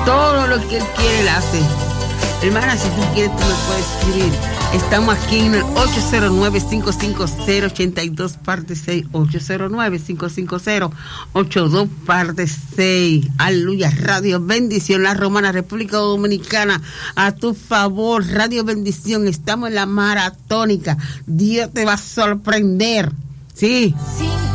Todo lo que Él quiere, Él hace. Hermana, si tú quieres, tú me puedes escribir. Estamos aquí en el 809-550-82 parte 6. 809-550-82 parte 6. Aleluya. Radio Bendición, La Romana, República Dominicana. A tu favor, Radio Bendición. Estamos en la maratónica. Dios te va a sorprender. Sí.